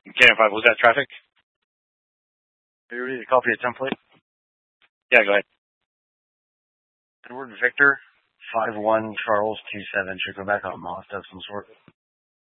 Cannon 5, was that traffic? Are you ready to copy a template? Yeah, go ahead. Edward Victor, 51 Charles 27. Should go back on Mazda of some sort.